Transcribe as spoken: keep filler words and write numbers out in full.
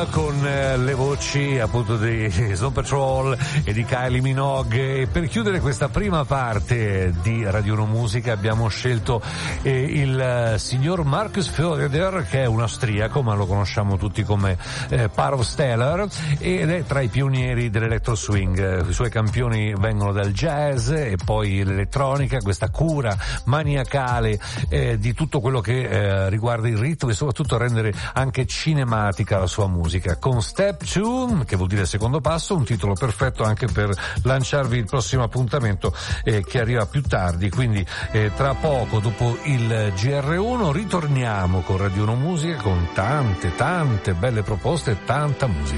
con eh, le voci appunto di Snow Patrol e di Kylie Minogue. E per chiudere questa prima parte di Radio uno Musica abbiamo scelto eh, il eh, signor Markus Föder, che è un austriaco ma lo conosciamo tutti come eh, Parvsteller, ed è tra i pionieri dell'electro swing. I suoi campioni vengono dal jazz e poi l'elettronica, questa cura maniacale eh, di tutto quello che eh, riguarda il ritmo e soprattutto rendere anche cinematica la sua musica. Con Step due, che vuol dire secondo passo, un titolo perfetto anche per lanciarvi il prossimo appuntamento eh, che arriva più tardi, quindi eh, tra poco dopo il G R uno ritorniamo con Radio uno Musica con tante tante belle proposte e tanta musica.